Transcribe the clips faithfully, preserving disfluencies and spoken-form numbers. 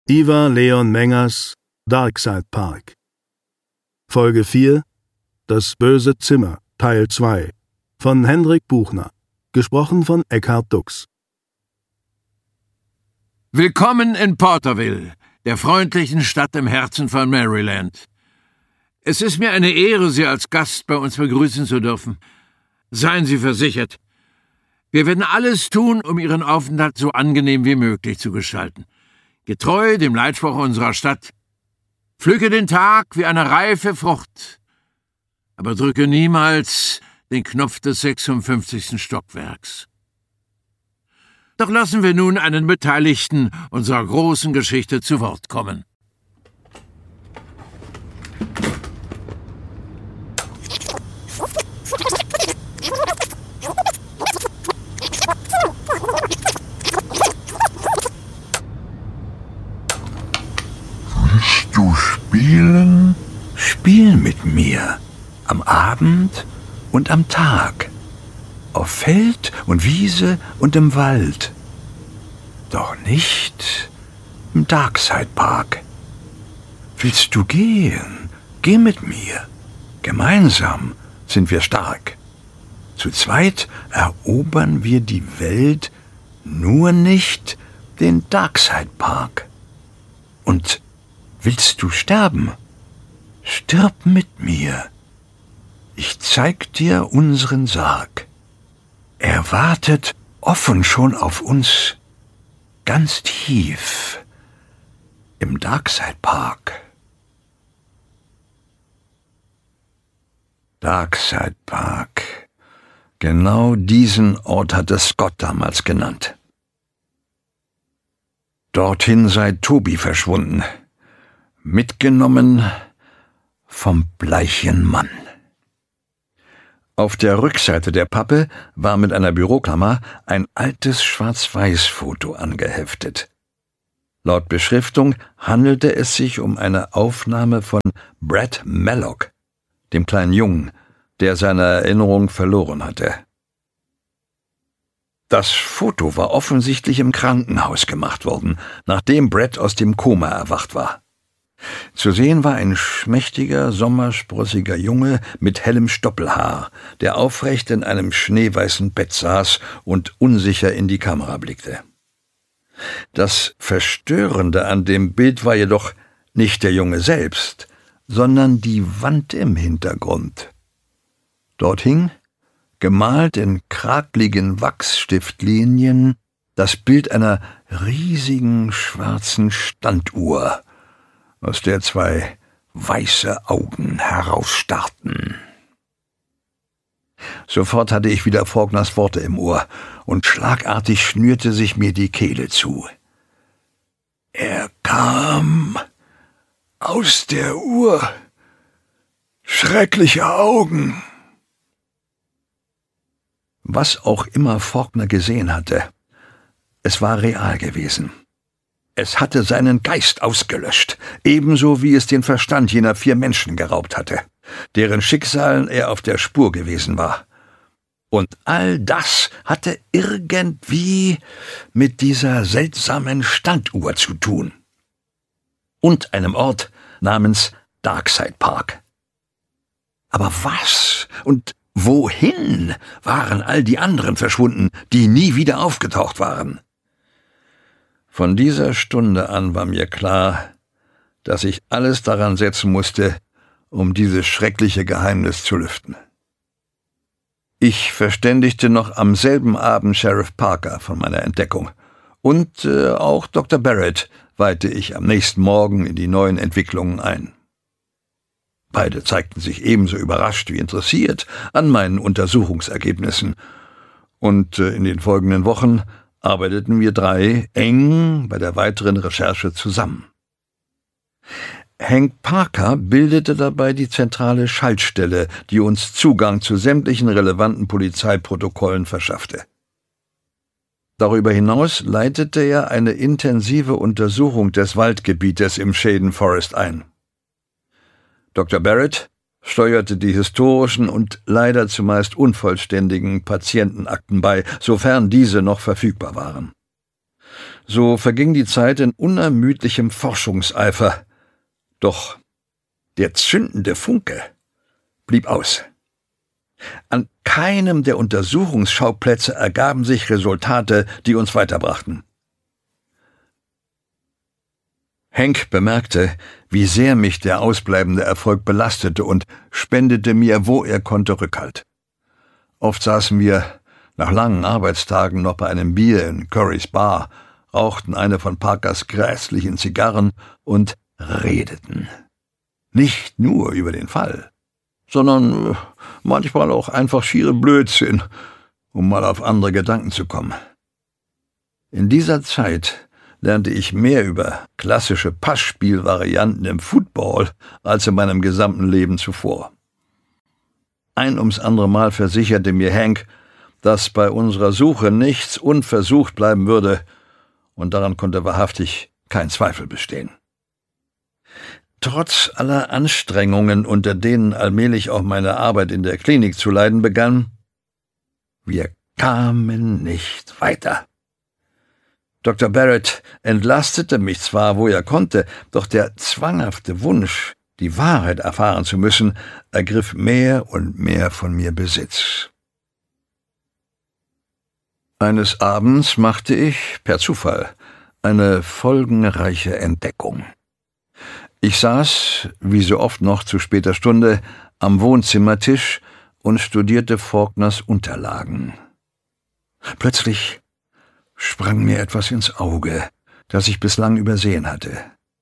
Ivar Leon Mengers Darkside Park. Folge vier Das böse Zimmer, Teil zwei von Hendrik Buchner, gesprochen von Eckhard Dux. Willkommen in Porterville, der freundlichen Stadt im Herzen von Maryland. Es ist mir eine Ehre, Sie als Gast bei uns begrüßen zu dürfen. Seien Sie versichert, wir werden alles tun, um Ihren Aufenthalt so angenehm wie möglich zu gestalten. Getreu dem Leitspruch unserer Stadt: Pflücke den Tag wie eine reife Frucht, aber drücke niemals den Knopf des sechsundfünfzigsten Stockwerks. Doch lassen wir nun einen Beteiligten unserer großen Geschichte zu Wort kommen. Willst du spielen? Spiel mit mir. Am Abend und am Tag. Auf Feld und Wiese und im Wald. Doch nicht im Darkside Park. Willst du gehen? Geh mit mir. Gemeinsam sind wir stark. Zu zweit erobern wir die Welt, nur nicht den Darkside Park. Und willst du sterben? Stirb mit mir. Ich zeig dir unseren Sarg. Er wartet offen schon auf uns, ganz tief im Darkside Park. Darkside Park. Genau diesen Ort hatte Scott damals genannt. Dorthin sei Toby verschwunden, mitgenommen vom bleichen Mann. Auf der Rückseite der Pappe war mit einer Büroklammer ein altes Schwarz-Weiß-Foto angeheftet. Laut Beschriftung handelte es sich um eine Aufnahme von Brad Mallock, dem kleinen Jungen, der seine Erinnerung verloren hatte. Das Foto war offensichtlich im Krankenhaus gemacht worden, nachdem Brad aus dem Koma erwacht war. Zu sehen war ein schmächtiger, sommersprossiger Junge mit hellem Stoppelhaar, der aufrecht in einem schneeweißen Bett saß und unsicher in die Kamera blickte. Das Verstörende an dem Bild war jedoch nicht der Junge selbst, sondern die Wand im Hintergrund. Dort hing, gemalt in krakligen Wachsstiftlinien, das Bild einer riesigen schwarzen Standuhr, aus der zwei weiße Augen herausstarrten. Sofort hatte ich wieder Faulkners Worte im Ohr, und schlagartig schnürte sich mir die Kehle zu. Er kam aus der Uhr. Schreckliche Augen. Was auch immer Faulkner gesehen hatte, es war real gewesen. Es hatte seinen Geist ausgelöscht, ebenso wie es den Verstand jener vier Menschen geraubt hatte, deren Schicksalen er auf der Spur gewesen war. Und all das hatte irgendwie mit dieser seltsamen Standuhr zu tun. Und einem Ort namens Darkside Park. Aber was und wohin waren all die anderen verschwunden, die nie wieder aufgetaucht waren? Von dieser Stunde an war mir klar, dass ich alles daran setzen musste, um dieses schreckliche Geheimnis zu lüften. Ich verständigte noch am selben Abend Sheriff Parker von meiner Entdeckung, und äh, auch Doktor Barrett weihte ich am nächsten Morgen in die neuen Entwicklungen ein. Beide zeigten sich ebenso überrascht wie interessiert an meinen Untersuchungsergebnissen, und äh, in den folgenden Wochen arbeiteten wir drei eng bei der weiteren Recherche zusammen. Hank Parker bildete dabei die zentrale Schaltstelle, die uns Zugang zu sämtlichen relevanten Polizeiprotokollen verschaffte. Darüber hinaus leitete er eine intensive Untersuchung des Waldgebietes im Shaden Forest ein. Doktor Barrett steuerte die historischen und leider zumeist unvollständigen Patientenakten bei, sofern diese noch verfügbar waren. So verging die Zeit in unermüdlichem Forschungseifer. Doch der zündende Funke blieb aus. An keinem der Untersuchungsschauplätze ergaben sich Resultate, die uns weiterbrachten. Hank bemerkte, wie sehr mich der ausbleibende Erfolg belastete und spendete mir, wo er konnte, Rückhalt. Oft saßen wir nach langen Arbeitstagen noch bei einem Bier in Currys Bar, rauchten eine von Parkers grässlichen Zigarren und redeten. Nicht nur über den Fall, sondern manchmal auch einfach schiere Blödsinn, um mal auf andere Gedanken zu kommen. In dieser Zeit lernte ich mehr über klassische Passspielvarianten im Football als in meinem gesamten Leben zuvor. Ein ums andere Mal versicherte mir Hank, dass bei unserer Suche nichts unversucht bleiben würde, und daran konnte wahrhaftig kein Zweifel bestehen. Trotz aller Anstrengungen, unter denen allmählich auch meine Arbeit in der Klinik zu leiden begann, wir kamen nicht weiter. Doktor Barrett entlastete mich zwar, wo er konnte, doch der zwanghafte Wunsch, die Wahrheit erfahren zu müssen, ergriff mehr und mehr von mir Besitz. Eines Abends machte ich, per Zufall, eine folgenreiche Entdeckung. Ich saß, wie so oft noch zu später Stunde, am Wohnzimmertisch und studierte Faulkners Unterlagen. Plötzlich sprang mir etwas ins Auge, das ich bislang übersehen hatte.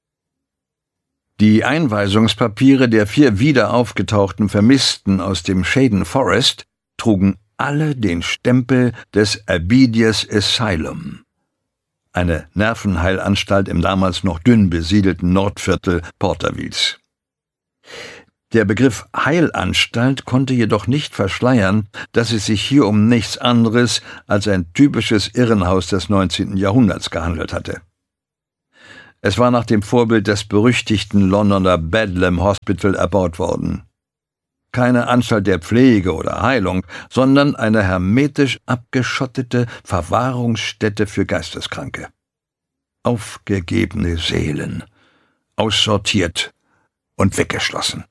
Die Einweisungspapiere der vier wieder aufgetauchten Vermissten aus dem Shaden Forest trugen alle den Stempel des Abidius Asylum, eine Nervenheilanstalt im damals noch dünn besiedelten Nordviertel Portervilles. Der Begriff Heilanstalt konnte jedoch nicht verschleiern, dass es sich hier um nichts anderes als ein typisches Irrenhaus des neunzehnten Jahrhunderts gehandelt hatte. Es war nach dem Vorbild des berüchtigten Londoner Bedlam Hospital erbaut worden. Keine Anstalt der Pflege oder Heilung, sondern eine hermetisch abgeschottete Verwahrungsstätte für Geisteskranke. Aufgegebene Seelen, aussortiert und weggeschlossen.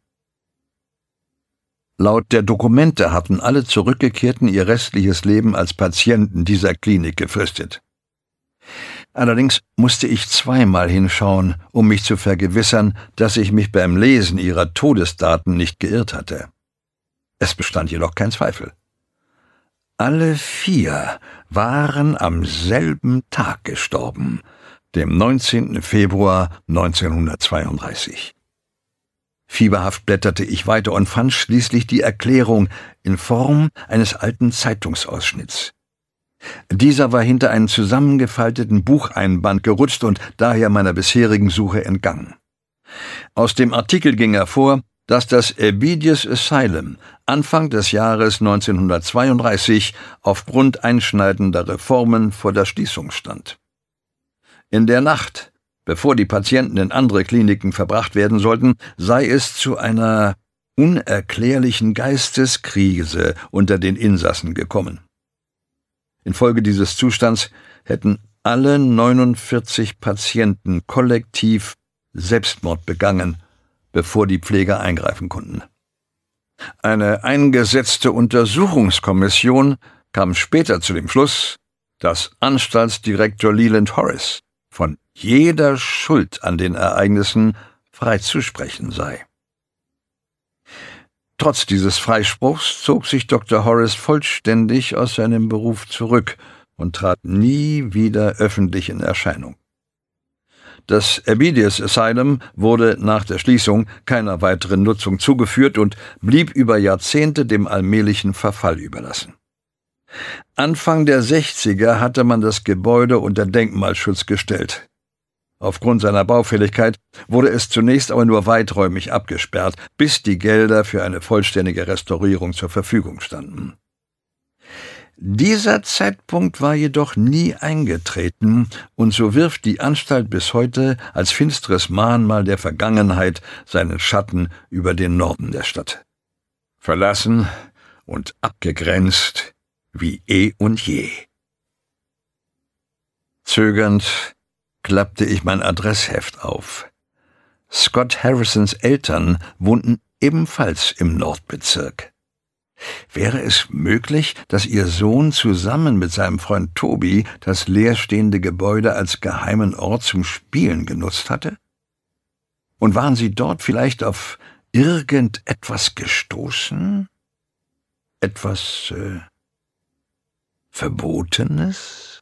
Laut der Dokumente hatten alle Zurückgekehrten ihr restliches Leben als Patienten dieser Klinik gefristet. Allerdings musste ich zweimal hinschauen, um mich zu vergewissern, dass ich mich beim Lesen ihrer Todesdaten nicht geirrt hatte. Es bestand jedoch kein Zweifel. Alle vier waren am selben Tag gestorben, dem neunzehnten Februar neunzehnhundertzweiunddreißig. Fieberhaft blätterte ich weiter und fand schließlich die Erklärung in Form eines alten Zeitungsausschnitts. Dieser war hinter einen zusammengefalteten Bucheinband gerutscht und daher meiner bisherigen Suche entgangen. Aus dem Artikel ging hervor, dass das Abidius Asylum Anfang des Jahres neunzehnhundertzweiunddreißig aufgrund einschneidender Reformen vor der Schließung stand. In der Nacht, bevor die Patienten in andere Kliniken verbracht werden sollten, sei es zu einer unerklärlichen Geisteskrise unter den Insassen gekommen. Infolge dieses Zustands hätten alle neunundvierzig Patienten kollektiv Selbstmord begangen, bevor die Pfleger eingreifen konnten. Eine eingesetzte Untersuchungskommission kam später zu dem Schluss, dass Anstaltsdirektor Leland Horace von jeder Schuld an den Ereignissen freizusprechen sei. Trotz dieses Freispruchs zog sich Doktor Horace vollständig aus seinem Beruf zurück und trat nie wieder öffentlich in Erscheinung. Das Abidius Asylum wurde nach der Schließung keiner weiteren Nutzung zugeführt und blieb über Jahrzehnte dem allmählichen Verfall überlassen. Anfang der sechziger hatte man das Gebäude unter Denkmalschutz gestellt. Aufgrund seiner Baufälligkeit wurde es zunächst aber nur weiträumig abgesperrt, bis die Gelder für eine vollständige Restaurierung zur Verfügung standen. Dieser Zeitpunkt war jedoch nie eingetreten, und so wirft die Anstalt bis heute als finsteres Mahnmal der Vergangenheit seinen Schatten über den Norden der Stadt. Verlassen und abgegrenzt wie eh und je. Zögernd klappte ich mein Adressheft auf. Scott Harrisons Eltern wohnten ebenfalls im Nordbezirk. Wäre es möglich, dass ihr Sohn zusammen mit seinem Freund Toby das leerstehende Gebäude als geheimen Ort zum Spielen genutzt hatte? Und waren sie dort vielleicht auf irgendetwas gestoßen? Etwas äh, Verbotenes?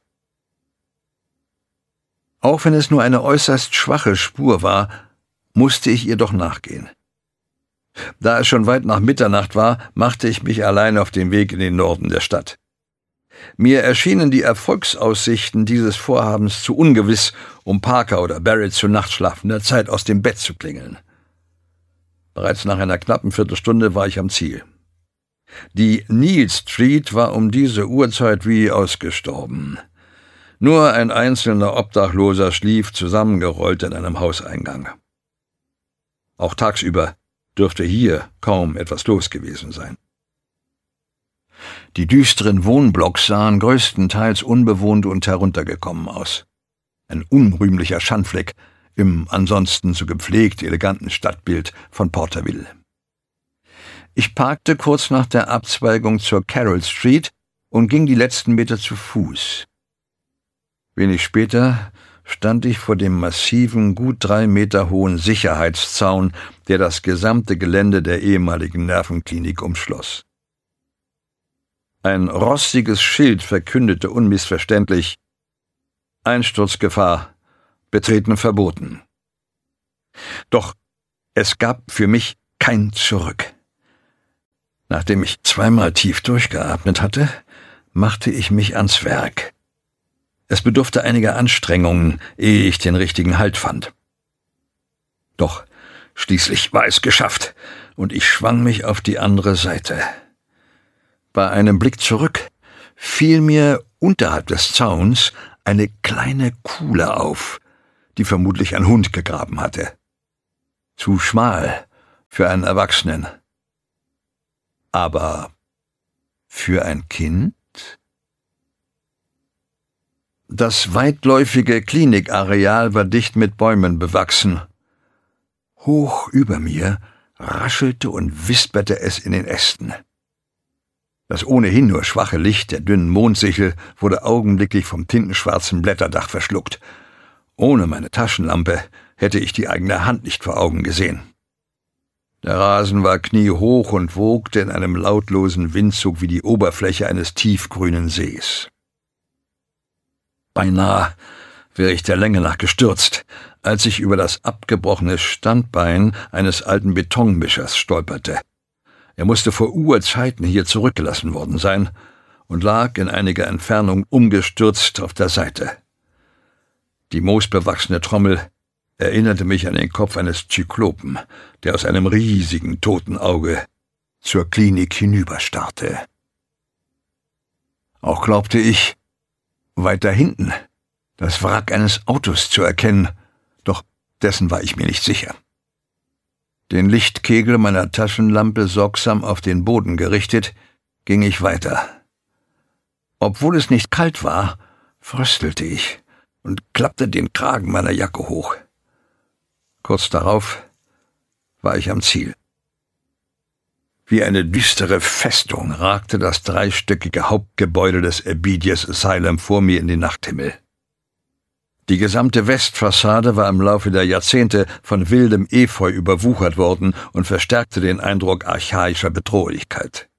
Auch wenn es nur eine äußerst schwache Spur war, musste ich ihr doch nachgehen. Da es schon weit nach Mitternacht war, machte ich mich allein auf den Weg in den Norden der Stadt. Mir erschienen die Erfolgsaussichten dieses Vorhabens zu ungewiss, um Parker oder Barrett zu nachtschlafender Zeit aus dem Bett zu klingeln. Bereits nach einer knappen Viertelstunde war ich am Ziel. Die Neal Street war um diese Uhrzeit wie ausgestorben. Nur ein einzelner Obdachloser schlief zusammengerollt in einem Hauseingang. Auch tagsüber dürfte hier kaum etwas los gewesen sein. Die düsteren Wohnblocks sahen größtenteils unbewohnt und heruntergekommen aus. Ein unrühmlicher Schandfleck im ansonsten so gepflegt eleganten Stadtbild von Porterville. Ich parkte kurz nach der Abzweigung zur Carroll Street und ging die letzten Meter zu Fuß. Wenig später stand ich vor dem massiven, gut drei Meter hohen Sicherheitszaun, der das gesamte Gelände der ehemaligen Nervenklinik umschloss. Ein rostiges Schild verkündete unmissverständlich: Einsturzgefahr, Betreten verboten. Doch es gab für mich kein Zurück. Nachdem ich zweimal tief durchgeatmet hatte, machte ich mich ans Werk. Es bedurfte einiger Anstrengungen, ehe ich den richtigen Halt fand. Doch schließlich war es geschafft, und ich schwang mich auf die andere Seite. Bei einem Blick zurück fiel mir unterhalb des Zauns eine kleine Kuhle auf, die vermutlich ein Hund gegraben hatte. Zu schmal für einen Erwachsenen. Aber für ein Kind? Das weitläufige Klinikareal war dicht mit Bäumen bewachsen. Hoch über mir raschelte und wisperte es in den Ästen. Das ohnehin nur schwache Licht der dünnen Mondsichel wurde augenblicklich vom tintenschwarzen Blätterdach verschluckt. Ohne meine Taschenlampe hätte ich die eigene Hand nicht vor Augen gesehen. Der Rasen war kniehoch und wogte in einem lautlosen Windzug wie die Oberfläche eines tiefgrünen Sees. Beinahe wäre ich der Länge nach gestürzt, als ich über das abgebrochene Standbein eines alten Betonmischers stolperte. Er musste vor Urzeiten hier zurückgelassen worden sein und lag in einiger Entfernung umgestürzt auf der Seite. Die moosbewachsene Trommel erinnerte mich an den Kopf eines Zyklopen, der aus einem riesigen toten Auge zur Klinik hinüberstarrte. Auch glaubte ich, weiter hinten das Wrack eines Autos zu erkennen, doch dessen war ich mir nicht sicher. Den Lichtkegel meiner Taschenlampe sorgsam auf den Boden gerichtet, ging ich weiter. Obwohl es nicht kalt war, fröstelte ich und klappte den Kragen meiner Jacke hoch. Kurz darauf war ich am Ziel. Wie eine düstere Festung ragte das dreistöckige Hauptgebäude des Obedience Asylum vor mir in den Nachthimmel. Die gesamte Westfassade war im Laufe der Jahrzehnte von wildem Efeu überwuchert worden und verstärkte den Eindruck archaischer Bedrohlichkeit.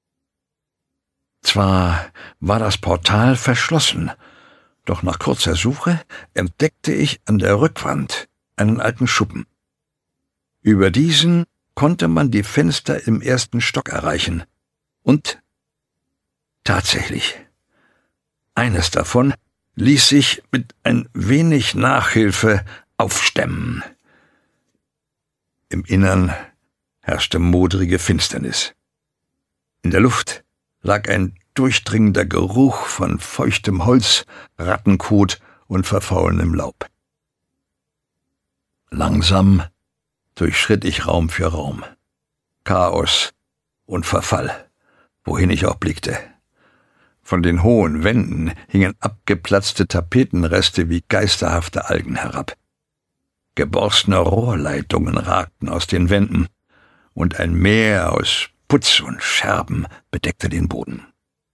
Zwar war das Portal verschlossen, doch nach kurzer Suche entdeckte ich an der Rückwand einen alten Schuppen. Über diesen konnte man die Fenster im ersten Stock erreichen. Und tatsächlich, eines davon ließ sich mit ein wenig Nachhilfe aufstemmen. Im Innern herrschte modrige Finsternis. In der Luft lag ein durchdringender Geruch von feuchtem Holz, Rattenkot und verfaulenem Laub. Langsam durchschritt ich Raum für Raum. Chaos und Verfall, wohin ich auch blickte. Von den hohen Wänden hingen abgeplatzte Tapetenreste wie geisterhafte Algen herab. Geborstene Rohrleitungen ragten aus den Wänden, und ein Meer aus Putz und Scherben bedeckte den Boden.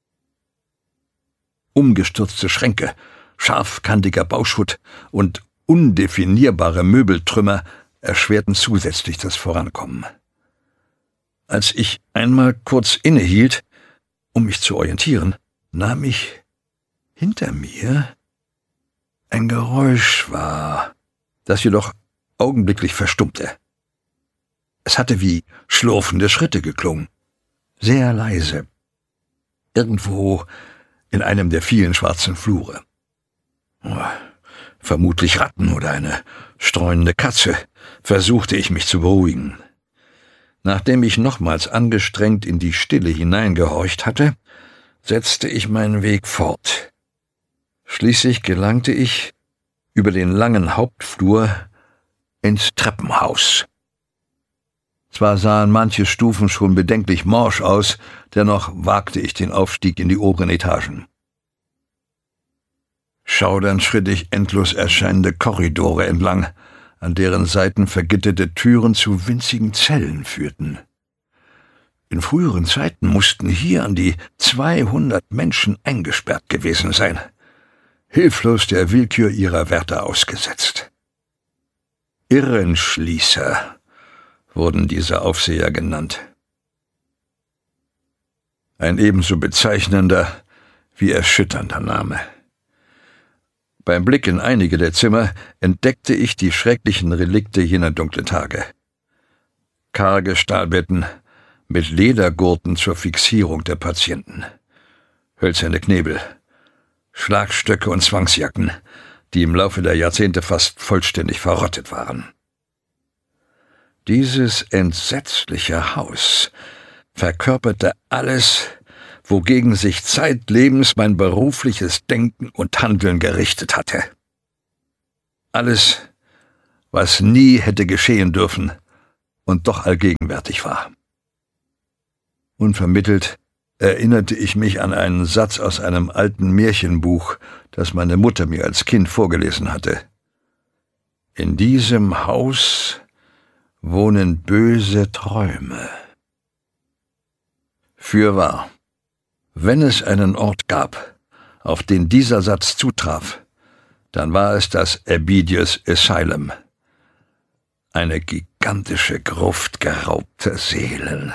Umgestürzte Schränke, scharfkantiger Bauschutt und undefinierbare Möbeltrümmer erschwerten zusätzlich das Vorankommen. Als ich einmal kurz innehielt, um mich zu orientieren, nahm ich hinter mir ein Geräusch wahr, das jedoch augenblicklich verstummte. Es hatte wie schlurfende Schritte geklungen, sehr leise, irgendwo in einem der vielen schwarzen Flure. Oh, vermutlich Ratten oder eine streunende Katze, versuchte ich mich zu beruhigen. Nachdem ich nochmals angestrengt in die Stille hineingehorcht hatte, setzte ich meinen Weg fort. Schließlich gelangte ich über den langen Hauptflur ins Treppenhaus. Zwar sahen manche Stufen schon bedenklich morsch aus, dennoch wagte ich den Aufstieg in die oberen Etagen. Schaudernd schritt ich endlos erscheinende Korridore entlang, an deren Seiten vergitterte Türen zu winzigen Zellen führten. In früheren Zeiten mussten hier an die zweihundert Menschen eingesperrt gewesen sein, hilflos der Willkür ihrer Wärter ausgesetzt. Irrenschließer wurden diese Aufseher genannt. Ein ebenso bezeichnender wie erschütternder Name. Beim Blick in einige der Zimmer entdeckte ich die schrecklichen Relikte jener dunklen Tage. Karge Stahlbetten mit Ledergurten zur Fixierung der Patienten, hölzerne Knebel, Schlagstöcke und Zwangsjacken, die im Laufe der Jahrzehnte fast vollständig verrottet waren. Dieses entsetzliche Haus verkörperte alles, wogegen sich zeitlebens mein berufliches Denken und Handeln gerichtet hatte. Alles, was nie hätte geschehen dürfen und doch allgegenwärtig war. Unvermittelt erinnerte ich mich an einen Satz aus einem alten Märchenbuch, das meine Mutter mir als Kind vorgelesen hatte. In diesem Haus wohnen böse Träume. Fürwahr, wenn es einen Ort gab, auf den dieser Satz zutraf, dann war es das Abydos Asylum. Eine gigantische Gruft geraubter Seelen.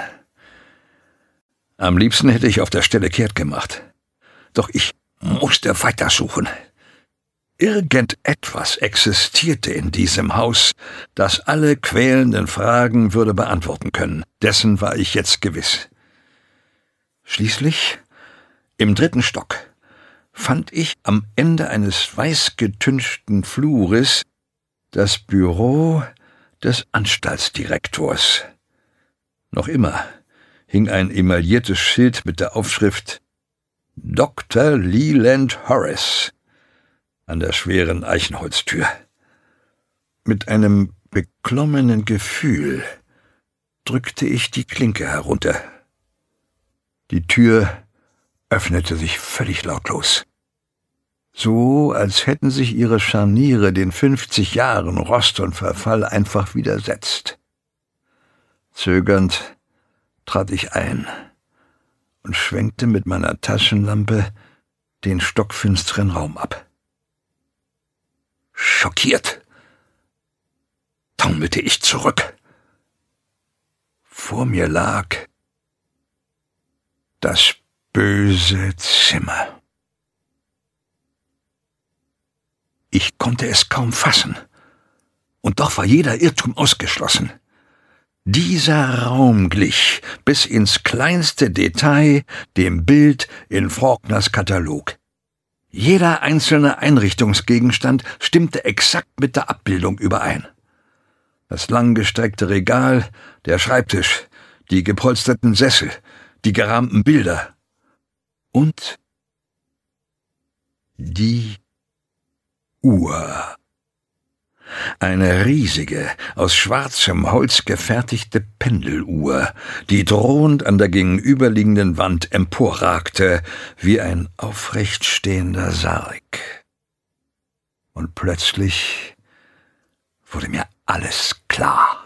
Am liebsten hätte ich auf der Stelle kehrt gemacht. Doch ich musste weitersuchen. Irgendetwas existierte in diesem Haus, das alle quälenden Fragen würde beantworten können. Dessen war ich jetzt gewiss. Schließlich, im dritten Stock, fand ich am Ende eines weißgetünchten Flures das Büro des Anstaltsdirektors. Noch immer hing ein emailliertes Schild mit der Aufschrift Doktor Leland Horace an der schweren Eichenholztür. Mit einem beklommenen Gefühl drückte ich die Klinke herunter. Die Tür öffnete sich völlig lautlos. So, als hätten sich ihre Scharniere den fünfzig Jahren Rost und Verfall einfach widersetzt. Zögernd trat ich ein und schwenkte mit meiner Taschenlampe den stockfinsteren Raum ab. Schockiert taumelte ich zurück. Vor mir lag das böse Zimmer. Ich konnte es kaum fassen, und doch war jeder Irrtum ausgeschlossen. Dieser Raum glich bis ins kleinste Detail dem Bild in Faulkners Katalog. Jeder einzelne Einrichtungsgegenstand stimmte exakt mit der Abbildung überein. Das langgestreckte Regal, der Schreibtisch, die gepolsterten Sessel, die gerahmten Bilder und die Uhr. Eine riesige, aus schwarzem Holz gefertigte Pendeluhr, die drohend an der gegenüberliegenden Wand emporragte, wie ein aufrecht stehender Sarg. Und plötzlich wurde mir alles klar.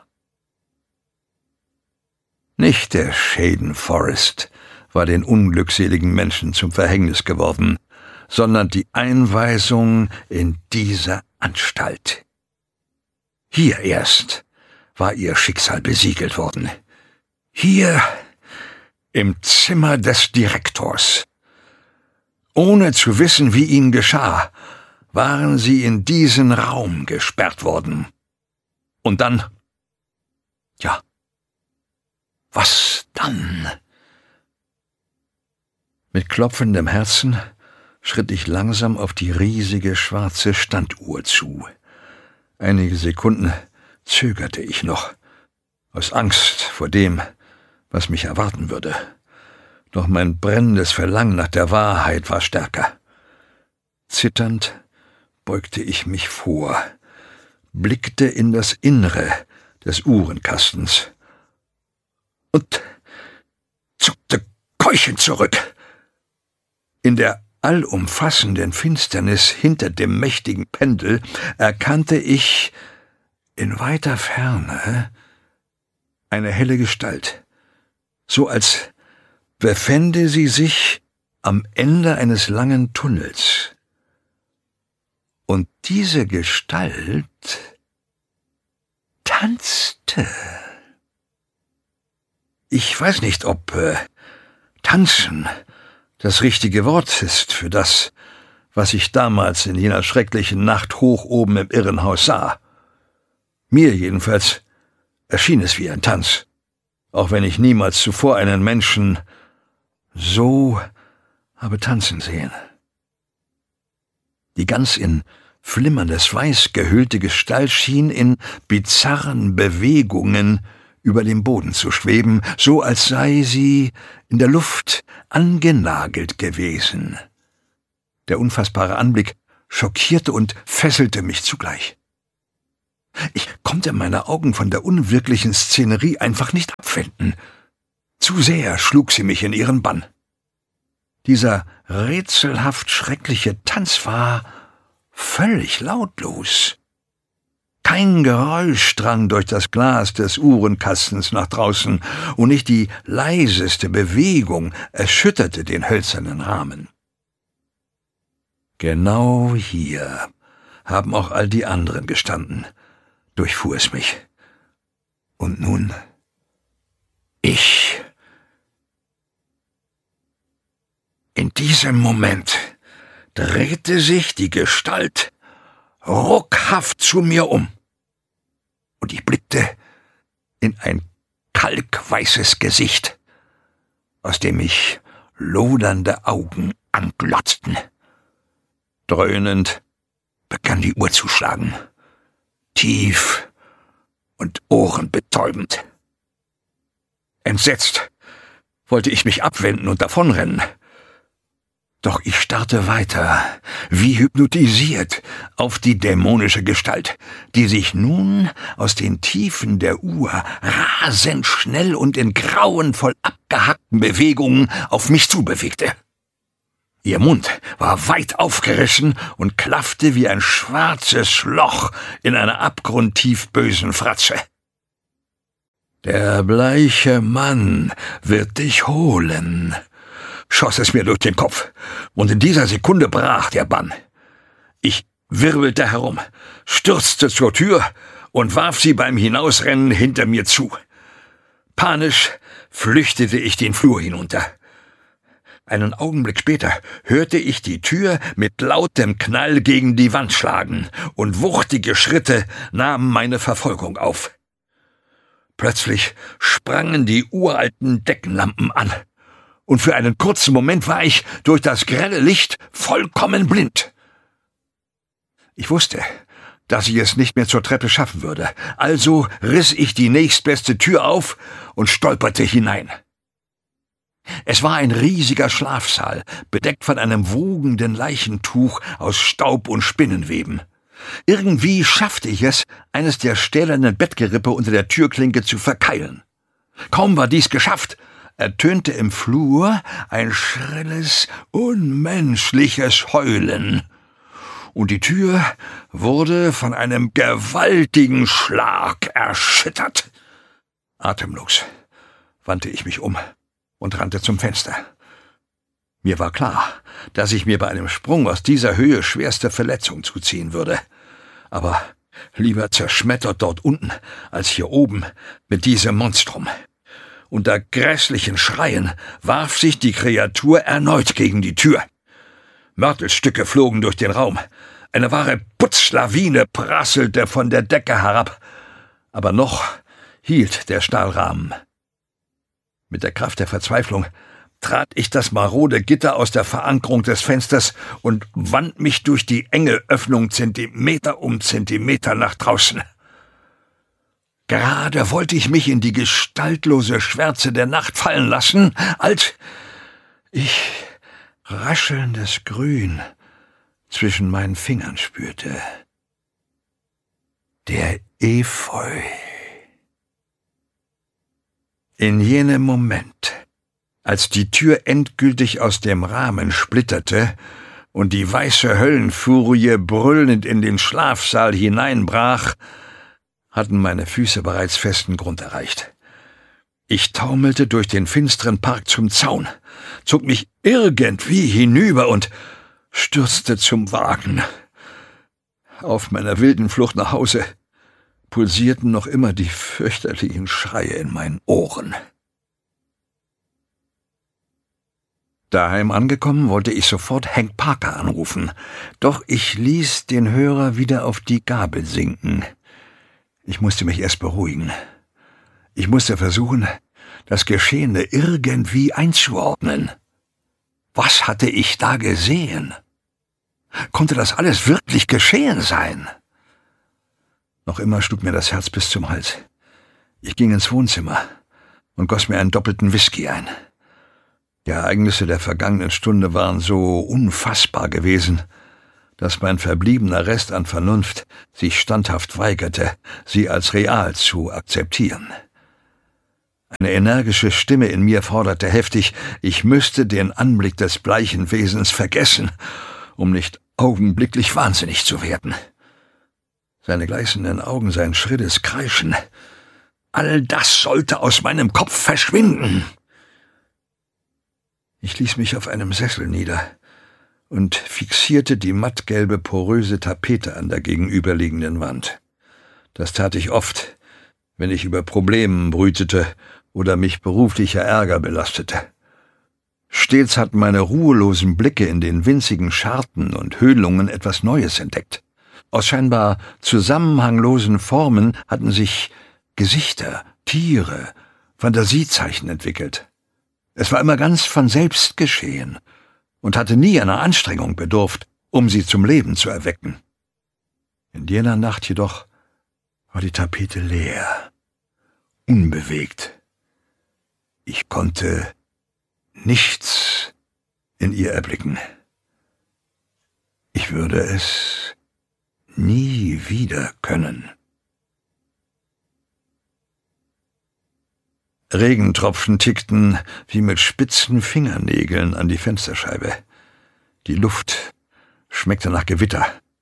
Nicht der Shaden Forest war den unglückseligen Menschen zum Verhängnis geworden, sondern die Einweisung in diese Anstalt. Hier erst war ihr Schicksal besiegelt worden. Hier im Zimmer des Direktors. Ohne zu wissen, wie ihnen geschah, waren sie in diesen Raum gesperrt worden. Und dann, ja, was dann? Mit klopfendem Herzen schritt ich langsam auf die riesige schwarze Standuhr zu. Einige Sekunden zögerte ich noch, aus Angst vor dem, was mich erwarten würde. Doch mein brennendes Verlangen nach der Wahrheit war stärker. Zitternd beugte ich mich vor, blickte in das Innere des Uhrenkastens und zuckte keuchend zurück. In der allumfassenden Finsternis hinter dem mächtigen Pendel erkannte ich in weiter Ferne eine helle Gestalt, so als befände sie sich am Ende eines langen Tunnels. Und diese Gestalt tanzte. Ich weiß nicht, ob äh, tanzen das richtige Wort ist für das, was ich damals in jener schrecklichen Nacht hoch oben im Irrenhaus sah. Mir jedenfalls erschien es wie ein Tanz, auch wenn ich niemals zuvor einen Menschen so habe tanzen sehen. Die ganz in flimmerndes Weiß gehüllte Gestalt schien in bizarren Bewegungen über dem Boden zu schweben, so als sei sie in der Luft angenagelt gewesen. Der unfassbare Anblick schockierte und fesselte mich zugleich. Ich konnte meine Augen von der unwirklichen Szenerie einfach nicht abwenden. Zu sehr schlug sie mich in ihren Bann. Dieser rätselhaft schreckliche Tanz war völlig lautlos. Kein Geräusch drang durch das Glas des Uhrenkastens nach draußen, und nicht die leiseste Bewegung erschütterte den hölzernen Rahmen. Genau hier haben auch all die anderen gestanden, durchfuhr es mich. Und nun ich. In diesem Moment drehte sich die Gestalt ruckhaft zu mir um, und ich blickte in ein kalkweißes Gesicht, aus dem mich lodernde Augen anglotzten. Dröhnend begann die Uhr zu schlagen, tief und ohrenbetäubend. Entsetzt wollte ich mich abwenden und davonrennen. Doch ich starrte weiter, wie hypnotisiert, auf die dämonische Gestalt, die sich nun aus den Tiefen der Uhr rasend schnell und in grauenvoll abgehackten Bewegungen auf mich zubewegte. Ihr Mund war weit aufgerissen und klaffte wie ein schwarzes Loch in einer abgrundtief bösen Fratze. »Der bleiche Mann wird dich holen«, schoss es mir durch den Kopf, und in dieser Sekunde brach der Bann. Ich wirbelte herum, stürzte zur Tür und warf sie beim Hinausrennen hinter mir zu. Panisch flüchtete ich den Flur hinunter. Einen Augenblick später hörte ich die Tür mit lautem Knall gegen die Wand schlagen, und wuchtige Schritte nahmen meine Verfolgung auf. Plötzlich sprangen die uralten Deckenlampen an, und für einen kurzen Moment war ich durch das grelle Licht vollkommen blind. Ich wusste, dass ich es nicht mehr zur Treppe schaffen würde, also riss ich die nächstbeste Tür auf und stolperte hinein. Es war ein riesiger Schlafsaal, bedeckt von einem wogenden Leichentuch aus Staub und Spinnenweben. Irgendwie schaffte ich es, eines der stählernen Bettgerippe unter der Türklinke zu verkeilen. Kaum war dies geschafft, ertönte im Flur ein schrilles, unmenschliches Heulen, und die Tür wurde von einem gewaltigen Schlag erschüttert. Atemlos wandte ich mich um und rannte zum Fenster. Mir war klar, dass ich mir bei einem Sprung aus dieser Höhe schwerste Verletzung zuziehen würde. Aber lieber zerschmettert dort unten, als hier oben mit diesem Monstrum. Unter grässlichen Schreien warf sich die Kreatur erneut gegen die Tür. Mörtelstücke flogen durch den Raum. Eine wahre Putzlawine prasselte von der Decke herab. Aber noch hielt der Stahlrahmen. Mit der Kraft der Verzweiflung trat ich das marode Gitter aus der Verankerung des Fensters und wand mich durch die enge Öffnung Zentimeter um Zentimeter nach draußen. Gerade wollte ich mich in die gestaltlose Schwärze der Nacht fallen lassen, als ich raschelndes Grün zwischen meinen Fingern spürte. Der Efeu. In jenem Moment, als die Tür endgültig aus dem Rahmen splitterte und die weiße Höllenfurie brüllend in den Schlafsaal hineinbrach, hatten meine Füße bereits festen Grund erreicht. Ich taumelte durch den finsteren Park zum Zaun, zog mich irgendwie hinüber und stürzte zum Wagen. Auf meiner wilden Flucht nach Hause pulsierten noch immer die fürchterlichen Schreie in meinen Ohren. Daheim angekommen, wollte ich sofort Hank Parker anrufen, doch ich ließ den Hörer wieder auf die Gabel sinken. Ich musste mich erst beruhigen. Ich musste versuchen, das Geschehene irgendwie einzuordnen. Was hatte ich da gesehen? Konnte das alles wirklich geschehen sein? Noch immer schlug mir das Herz bis zum Hals. Ich ging ins Wohnzimmer und goss mir einen doppelten Whisky ein. Die Ereignisse der vergangenen Stunde waren so unfassbar gewesen, dass mein verbliebener Rest an Vernunft sich standhaft weigerte, sie als real zu akzeptieren. Eine energische Stimme in mir forderte heftig, ich müsste den Anblick des bleichen Wesens vergessen, um nicht augenblicklich wahnsinnig zu werden. Seine gleißenden Augen, sein schrilles Kreischen, all das sollte aus meinem Kopf verschwinden. Ich ließ mich auf einem Sessel nieder und fixierte die mattgelbe, poröse Tapete an der gegenüberliegenden Wand. Das tat ich oft, wenn ich über Problemen brütete oder mich beruflicher Ärger belastete. Stets hatten meine ruhelosen Blicke in den winzigen Scharten und Höhlungen etwas Neues entdeckt. Aus scheinbar zusammenhanglosen Formen hatten sich Gesichter, Tiere, Fantasiezeichen entwickelt. Es war immer ganz von selbst geschehen und hatte nie einer Anstrengung bedurft, um sie zum Leben zu erwecken. In jener Nacht jedoch war die Tapete leer, unbewegt. Ich konnte nichts in ihr erblicken. Ich würde es nie wieder können. Regentropfen tickten wie mit spitzen Fingernägeln an die Fensterscheibe. Die Luft schmeckte nach Gewitter.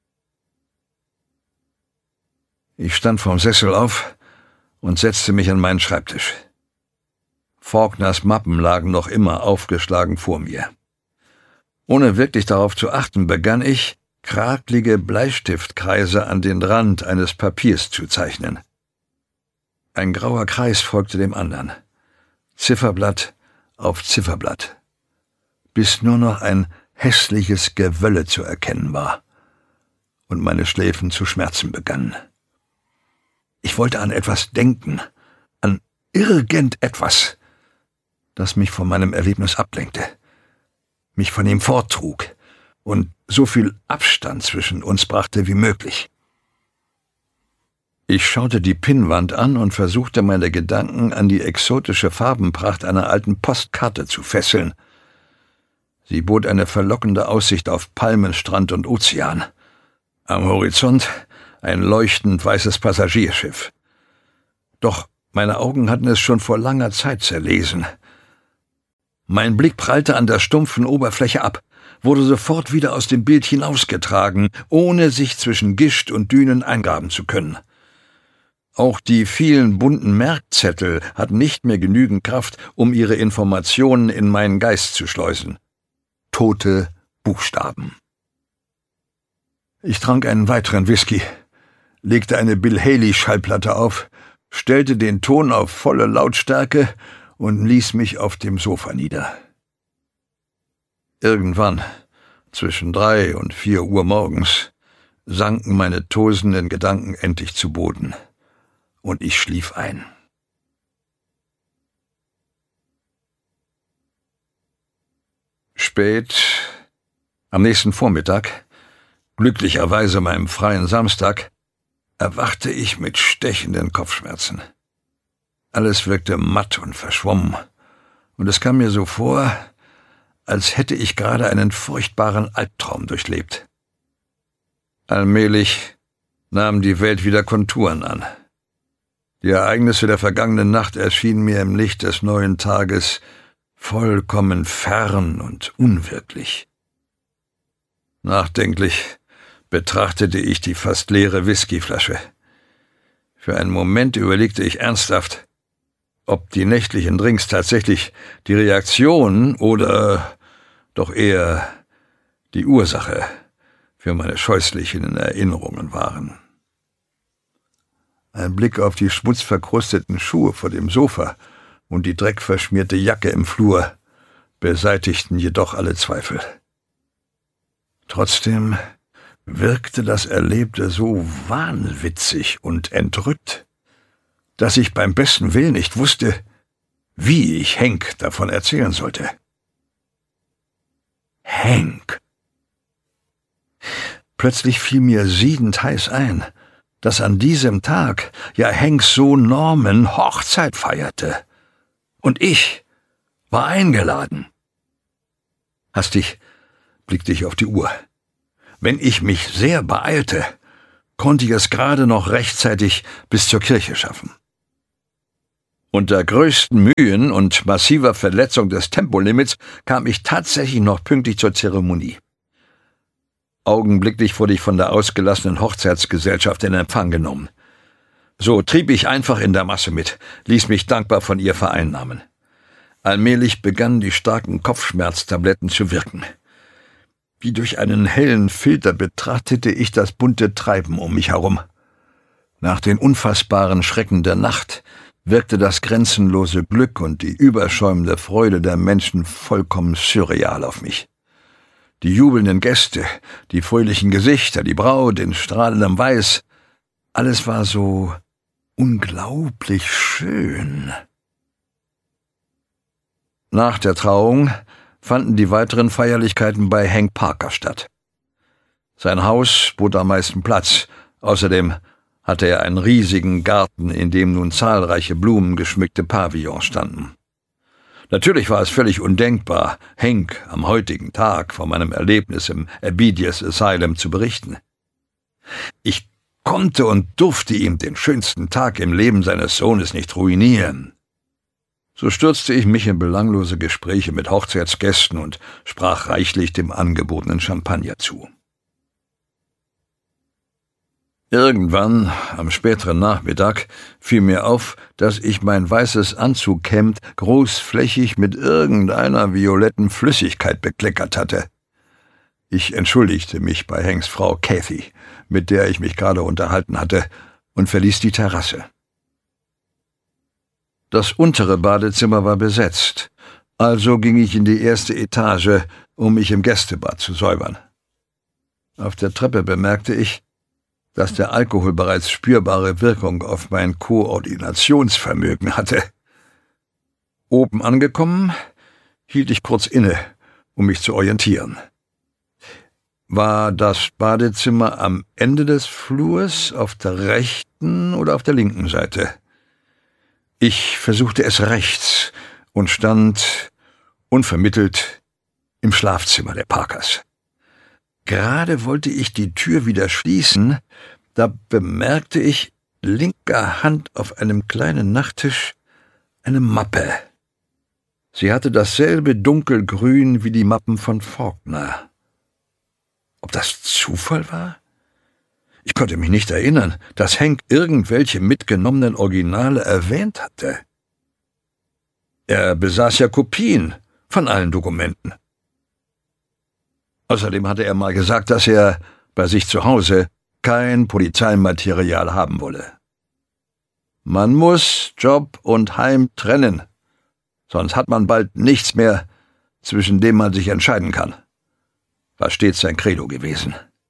Ich stand vom Sessel auf und setzte mich an meinen Schreibtisch. Faulkners Mappen lagen noch immer aufgeschlagen vor mir. Ohne wirklich darauf zu achten, begann ich, kraklige Bleistiftkreise an den Rand eines Papiers zu zeichnen. Ein grauer Kreis folgte dem anderen, Zifferblatt auf Zifferblatt, bis nur noch ein hässliches Gewölle zu erkennen war und meine Schläfen zu schmerzen begannen. Ich wollte an etwas denken, an irgendetwas, das mich von meinem Erlebnis ablenkte, mich von ihm forttrug und so viel Abstand zwischen uns brachte wie möglich. Ich schaute die Pinnwand an und versuchte, meine Gedanken an die exotische Farbenpracht einer alten Postkarte zu fesseln. Sie bot eine verlockende Aussicht auf Palmen, Strand und Ozean. Am Horizont ein leuchtend weißes Passagierschiff. Doch meine Augen hatten es schon vor langer Zeit zerlesen. Mein Blick prallte an der stumpfen Oberfläche ab, wurde sofort wieder aus dem Bild hinausgetragen, ohne sich zwischen Gischt und Dünen eingraben zu können. Auch die vielen bunten Merkzettel hatten nicht mehr genügend Kraft, um ihre Informationen in meinen Geist zu schleusen. Tote Buchstaben. Ich trank einen weiteren Whisky, legte eine Bill Haley-Schallplatte auf, stellte den Ton auf volle Lautstärke und ließ mich auf dem Sofa nieder. Irgendwann, zwischen drei und vier Uhr morgens, sanken meine tosenden Gedanken endlich zu Boden, und ich schlief ein. Spät, am nächsten Vormittag, glücklicherweise meinem freien Samstag, erwachte ich mit stechenden Kopfschmerzen. Alles wirkte matt und verschwommen, und es kam mir so vor, als hätte ich gerade einen furchtbaren Albtraum durchlebt. Allmählich nahm die Welt wieder Konturen an. Die Ereignisse der vergangenen Nacht erschienen mir im Licht des neuen Tages vollkommen fern und unwirklich. Nachdenklich betrachtete ich die fast leere Whiskyflasche. Für einen Moment überlegte ich ernsthaft, ob die nächtlichen Drinks tatsächlich die Reaktion oder doch eher die Ursache für meine scheußlichen Erinnerungen waren. Ein Blick auf die schmutzverkrusteten Schuhe vor dem Sofa und die dreckverschmierte Jacke im Flur beseitigten jedoch alle Zweifel. Trotzdem wirkte das Erlebte so wahnwitzig und entrückt, dass ich beim besten Willen nicht wusste, wie ich Hank davon erzählen sollte. Hank. Plötzlich fiel mir siedend heiß ein, dass an diesem Tag ja Hanks Sohn Norman Hochzeit feierte. Und ich war eingeladen. Hastig blickte ich auf die Uhr. Wenn ich mich sehr beeilte, konnte ich es gerade noch rechtzeitig bis zur Kirche schaffen. Unter größten Mühen und massiver Verletzung des Tempolimits kam ich tatsächlich noch pünktlich zur Zeremonie. Augenblicklich wurde ich von der ausgelassenen Hochzeitsgesellschaft in Empfang genommen. So trieb ich einfach in der Masse mit, ließ mich dankbar von ihr vereinnahmen. Allmählich begannen die starken Kopfschmerztabletten zu wirken. Wie durch einen hellen Filter betrachtete ich das bunte Treiben um mich herum. Nach den unfassbaren Schrecken der Nacht wirkte das grenzenlose Glück und die überschäumende Freude der Menschen vollkommen surreal auf mich. Die jubelnden Gäste, die fröhlichen Gesichter, die Braut in strahlendem Weiß, alles war so unglaublich schön. Nach der Trauung fanden die weiteren Feierlichkeiten bei Hank Parker statt. Sein Haus bot am meisten Platz, außerdem hatte er einen riesigen Garten, in dem nun zahlreiche blumengeschmückte Pavillons standen. Natürlich war es völlig undenkbar, Hank am heutigen Tag von meinem Erlebnis im Abidius Asylum zu berichten. Ich konnte und durfte ihm den schönsten Tag im Leben seines Sohnes nicht ruinieren. So stürzte ich mich in belanglose Gespräche mit Hochzeitsgästen und sprach reichlich dem angebotenen Champagner zu. Irgendwann, am späteren Nachmittag, fiel mir auf, dass ich mein weißes Anzughemd großflächig mit irgendeiner violetten Flüssigkeit bekleckert hatte. Ich entschuldigte mich bei Hanks Frau Cathy, mit der ich mich gerade unterhalten hatte, und verließ die Terrasse. Das untere Badezimmer war besetzt, also ging ich in die erste Etage, um mich im Gästebad zu säubern. Auf der Treppe bemerkte ich, dass der Alkohol bereits spürbare Wirkung auf mein Koordinationsvermögen hatte. Oben angekommen, hielt ich kurz inne, um mich zu orientieren. War das Badezimmer am Ende des Flurs, auf der rechten oder auf der linken Seite? Ich versuchte es rechts und stand, unvermittelt, im Schlafzimmer der Parkers. Gerade wollte ich die Tür wieder schließen, da bemerkte ich linker Hand auf einem kleinen Nachttisch eine Mappe. Sie hatte dasselbe Dunkelgrün wie die Mappen von Faulkner. Ob das Zufall war? Ich konnte mich nicht erinnern, dass Hank irgendwelche mitgenommenen Originale erwähnt hatte. Er besaß ja Kopien von allen Dokumenten. Außerdem hatte er mal gesagt, dass er bei sich zu Hause kein Polizeimaterial haben wolle. Man muss Job und Heim trennen, sonst hat man bald nichts mehr, zwischen dem man sich entscheiden kann. War stets sein Credo gewesen.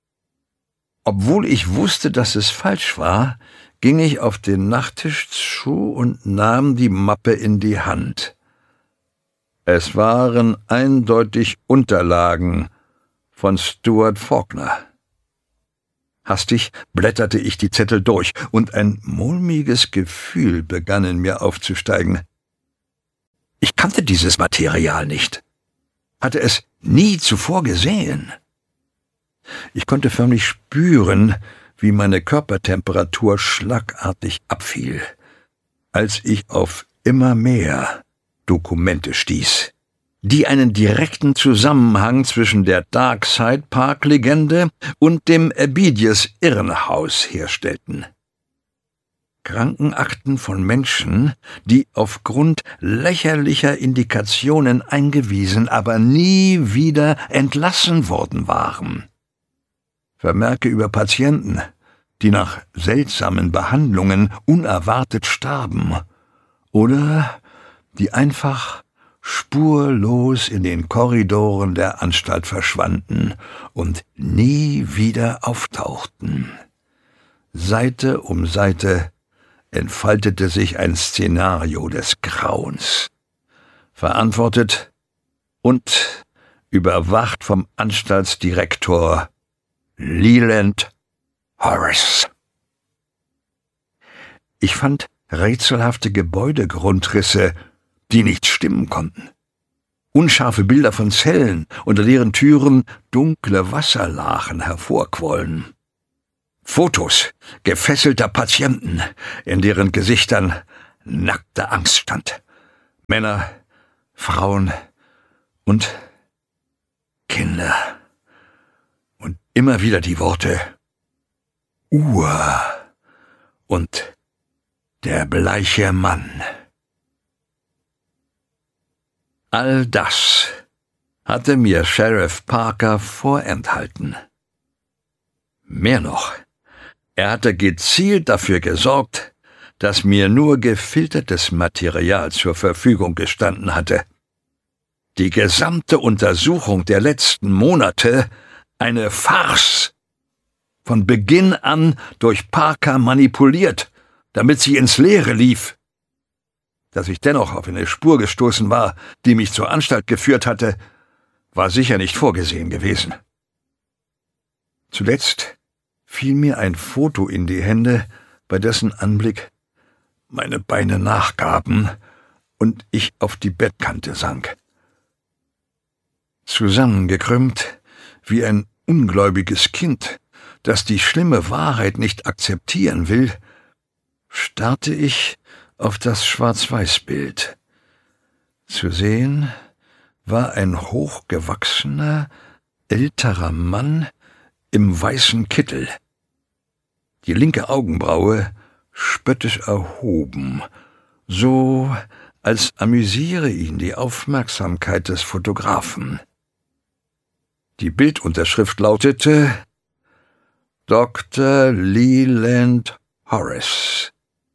Obwohl ich wusste, dass es falsch war, ging ich auf den Nachttisch zu und nahm die Mappe in die Hand. Es waren eindeutig Unterlagen von Stuart Faulkner. Hastig blätterte ich die Zettel durch, und ein mulmiges Gefühl begann in mir aufzusteigen. Ich kannte dieses Material nicht, hatte es nie zuvor gesehen. Ich konnte förmlich spüren, wie meine Körpertemperatur schlagartig abfiel, als ich auf immer mehr Dokumente stieß, die einen direkten Zusammenhang zwischen der Darkside-Park-Legende und dem Abidius-Irrenhaus herstellten. Krankenakten von Menschen, die aufgrund lächerlicher Indikationen eingewiesen, aber nie wieder entlassen worden waren. Vermerke über Patienten, die nach seltsamen Behandlungen unerwartet starben oder die einfach spurlos in den Korridoren der Anstalt verschwanden und nie wieder auftauchten. Seite um Seite entfaltete sich ein Szenario des Grauens, verantwortet und überwacht vom Anstaltsdirektor Leland Horace. Ich fand rätselhafte Gebäudegrundrisse, die nicht stimmen konnten. Unscharfe Bilder von Zellen, unter deren Türen dunkle Wasserlachen hervorquollen. Fotos gefesselter Patienten, in deren Gesichtern nackte Angst stand. Männer, Frauen und Kinder. Und immer wieder die Worte Uhr und der bleiche Mann. All das hatte mir Sheriff Parker vorenthalten. Mehr noch, er hatte gezielt dafür gesorgt, dass mir nur gefiltertes Material zur Verfügung gestanden hatte. Die gesamte Untersuchung der letzten Monate eine Farce, von Beginn an durch Parker manipuliert, damit sie ins Leere lief. Dass ich dennoch auf eine Spur gestoßen war, die mich zur Anstalt geführt hatte, war sicher nicht vorgesehen gewesen. Zuletzt fiel mir ein Foto in die Hände, bei dessen Anblick meine Beine nachgaben und ich auf die Bettkante sank. Zusammengekrümmt wie ein ungläubiges Kind, das die schlimme Wahrheit nicht akzeptieren will, starrte ich auf das Schwarz-Weiß-Bild. Zu sehen war ein hochgewachsener, älterer Mann im weißen Kittel. Die linke Augenbraue spöttisch erhoben, so als amüsiere ihn die Aufmerksamkeit des Fotografen. Die Bildunterschrift lautete Doktor Leland Horace,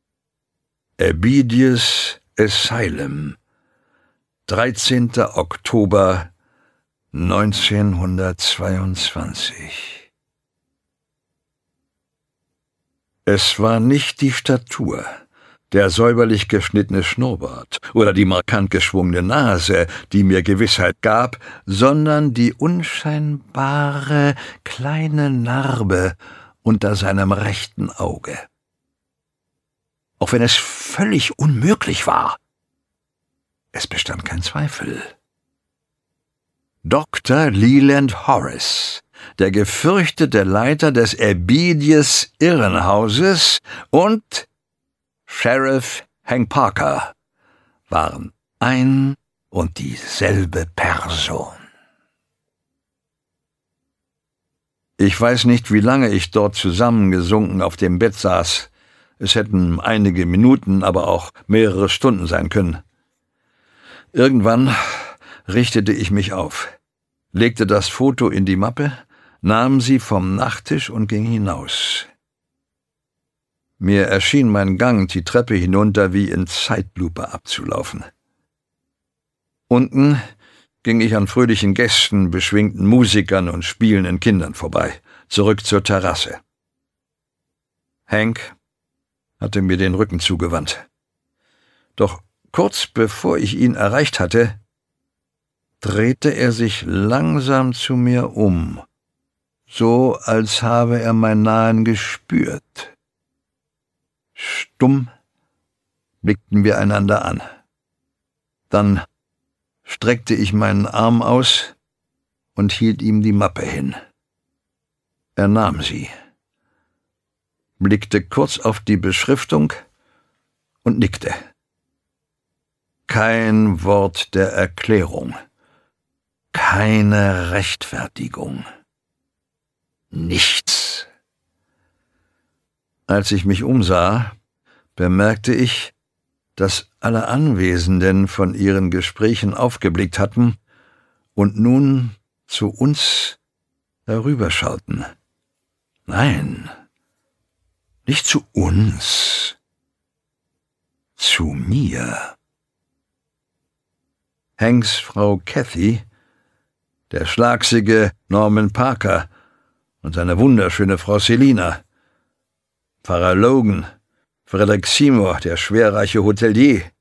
Abidius Asylum, dreizehnter Oktober neunzehnhundertzweiundzwanzig. Es war nicht die Statur, der säuberlich geschnittene Schnurrbart oder die markant geschwungene Nase, die mir Gewissheit gab, sondern die unscheinbare kleine Narbe unter seinem rechten Auge. Auch wenn es völlig unmöglich war, es bestand kein Zweifel. Doktor Leland Horace der gefürchtete Leiter des Abidius Irrenhauses und Sheriff Hank Parker waren ein und dieselbe Person. Ich weiß nicht, wie lange ich dort zusammengesunken auf dem Bett saß. Es hätten einige Minuten, aber auch mehrere Stunden sein können. Irgendwann richtete ich mich auf, legte das Foto in die Mappe, nahm sie vom Nachttisch und ging hinaus. Mir erschien mein Gang die Treppe hinunter wie in Zeitlupe abzulaufen. Unten ging ich an fröhlichen Gästen, beschwingten Musikern und spielenden Kindern vorbei, zurück zur Terrasse. Hank hatte mir den Rücken zugewandt. Doch kurz bevor ich ihn erreicht hatte, drehte er sich langsam zu mir um, so als habe er mein Nahen gespürt. Stumm blickten wir einander an. Dann streckte ich meinen Arm aus und hielt ihm die Mappe hin. Er nahm sie, blickte kurz auf die Beschriftung und nickte. Kein Wort der Erklärung, keine Rechtfertigung, nichts. Als ich mich umsah, bemerkte ich, dass alle Anwesenden von ihren Gesprächen aufgeblickt hatten und nun zu uns herüberschauten. Nein, nicht zu uns, zu mir. Hanks Frau Cathy, der schlagsige Norman Parker und seine wunderschöne Frau Selina, Pfarrer Logan, Frederick Seymour, der schwerreiche Hotelier,